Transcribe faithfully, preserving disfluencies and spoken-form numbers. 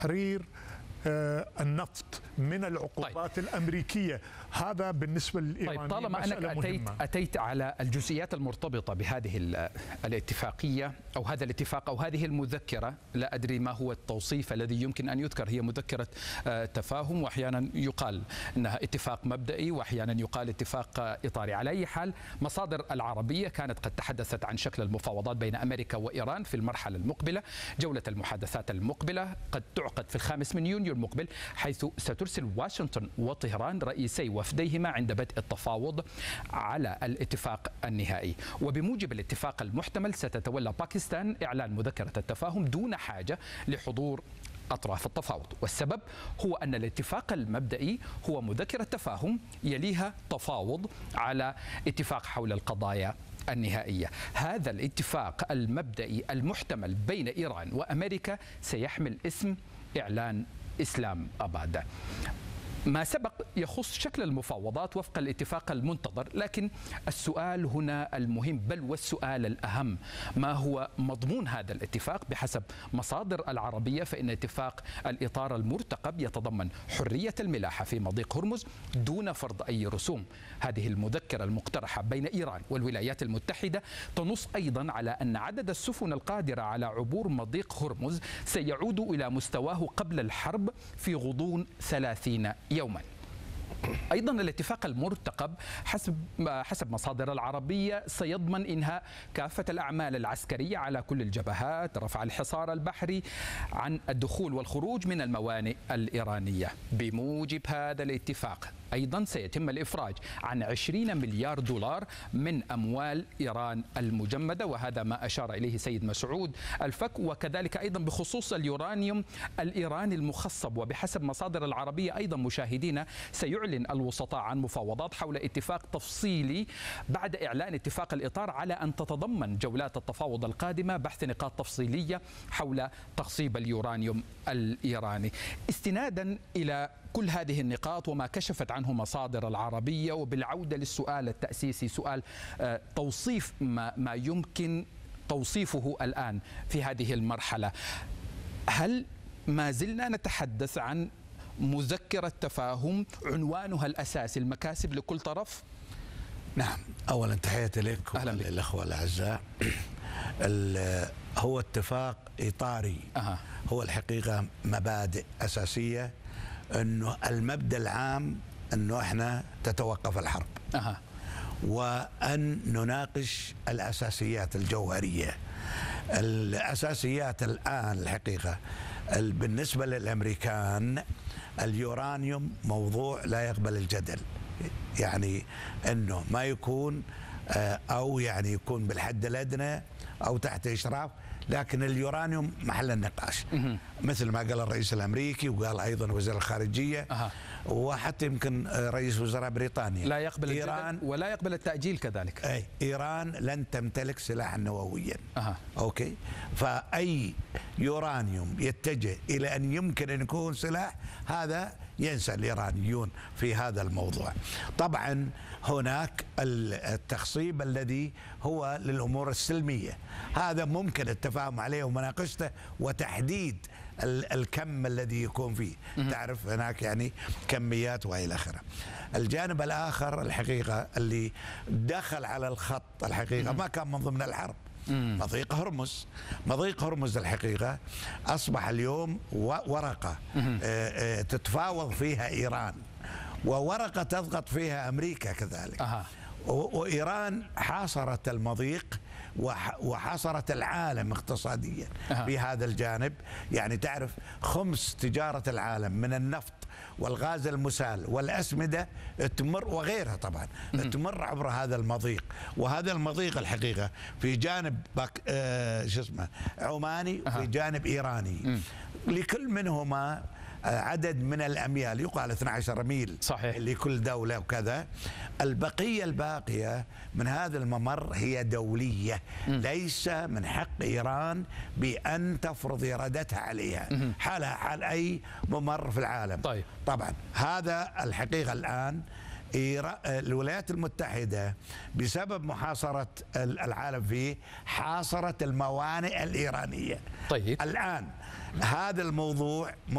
تحرير النفط من العقوبات طيب. الأمريكية. هذا بالنسبة للإيرانيين. طيب طالما أنك أتيت, أتيت على الجزئيات المرتبطة بهذه الاتفاقية أو هذا الاتفاق أو هذه المذكرة، لا أدري ما هو التوصيف الذي يمكن أن يذكر، هي مذكرة تفاهم وأحيانا يقال أنها اتفاق مبدئي وأحيانا يقال اتفاق إطاري. على أي حال مصادر العربية كانت قد تحدثت عن شكل المفاوضات بين أمريكا وإيران في المرحلة المقبلة. جولة المحادثات المقبلة قد تعقد في الخامس من يونيو المقبل، حيث سترسل واشنطن وطهران رئيسي وفديهما عند بدء التفاوض على الاتفاق النهائي. وبموجب الاتفاق المحتمل ستتولى باكستان إعلان مذكرة التفاهم دون حاجة لحضور أطراف التفاوض، والسبب هو أن الاتفاق المبدئي هو مذكرة تفاهم يليها تفاوض على اتفاق حول القضايا النهائية. هذا الاتفاق المبدئي المحتمل بين إيران وأمريكا سيحمل اسم إعلان إسلام أباد. ما سبق يخص شكل المفاوضات وفق الاتفاق المنتظر، لكن السؤال هنا المهم بل والسؤال الأهم، ما هو مضمون هذا الاتفاق؟ بحسب مصادر العربية فإن اتفاق الإطار المرتقب يتضمن حرية الملاحة في مضيق هرمز دون فرض أي رسوم. هذه المذكرة المقترحة بين إيران والولايات المتحدة تنص أيضا على أن عدد السفن القادرة على عبور مضيق هرمز سيعود إلى مستواه قبل الحرب في غضون ثلاثين يوما. أيضا الاتفاق المرتقب حسب حسب مصادر العربية سيضمن إنهاء كافة الأعمال العسكرية على كل الجبهات، رفع الحصار البحري عن الدخول والخروج من الموانئ الإيرانية. بموجب هذا الاتفاق أيضا سيتم الإفراج عن عشرين مليار دولار من أموال إيران المجمدة، وهذا ما أشار إليه سيد مسعود الفك. وكذلك أيضا بخصوص اليورانيوم الإيراني المخصب، وبحسب مصادر العربية أيضا مشاهدينا سيعلن الوسطاء عن مفاوضات حول اتفاق تفصيلي بعد إعلان اتفاق الإطار، على أن تتضمن جولات التفاوض القادمة بحث نقاط تفصيلية حول تخصيب اليورانيوم الإيراني. استنادا إلى كل هذه النقاط وما كشفت عنه مصادر العربية، وبالعودة للسؤال التأسيسي، سؤال توصيف ما, ما يمكن توصيفه الآن في هذه المرحلة، هل ما زلنا نتحدث عن مذكرة تفاهم عنوانها الأساسي المكاسب لكل طرف؟ نعم، أولا تحياتي لك والإخوة الأعزاء. هو اتفاق إطاري. أه. هو الحقيقة مبادئ أساسية، أنه المبدأ العام أنه إحنا تتوقف الحرب. أه. وأن نناقش الأساسيات الجوهرية. الأساسيات الآن الحقيقة بالنسبة للأمريكان اليورانيوم موضوع لا يقبل الجدل، يعني أنه ما يكون أو يعني يكون بالحد الأدنى أو تحت إشراف، لكن اليورانيوم محل النقاش مثل ما قال الرئيس الأمريكي وقال أيضا وزير الخارجية. أه. وحتى يمكن رئيس وزراء بريطانيا لا يقبل إيران ولا يقبل التأجيل كذلك. أي إيران لن تمتلك سلاحا نوويا. أه. أوكي، فأي يورانيوم يتجه إلى أن يمكن أن يكون سلاح هذا ينسى الإيرانيون في هذا الموضوع. طبعا هناك التخصيب الذي هو للأمور السلمية، هذا ممكن التفاهم عليه ومناقشته وتحديد الكم الذي يكون فيه. تعرف هناك يعني كميات وإلى آخره. الجانب الآخر الحقيقة اللي دخل على الخط الحقيقة ما كان من ضمن الحرب، مضيق هرمز. مضيق هرمز الحقيقة أصبح اليوم ورقة تتفاوض فيها إيران، وورقة تضغط فيها أمريكا كذلك. أه. وإيران حاصرت المضيق وحاصرت العالم اقتصاديا. أه. في هذا الجانب، يعني تعرف خمس تجارة العالم من النفط والغاز المسال والأسمدة تمر وغيرها طبعا م- تمر عبر هذا المضيق. وهذا المضيق الحقيقة في جانب باك آه شو اسمه عماني وفي جانب إيراني. م- لكل منهما عدد من الأميال، يقال اثني عشر ميل صحيح لكل دولة وكذا. البقية الباقية من هذا الممر هي دولية، م. ليس من حق إيران بأن تفرض إرادتها عليها م. حالها حال أي ممر في العالم. طيب. طبعا هذا الحقيقة الآن الولايات المتحدة بسبب محاصرة العالم فيه حاصرت الموانئ الإيرانية. طيب. الآن هذا الموضوع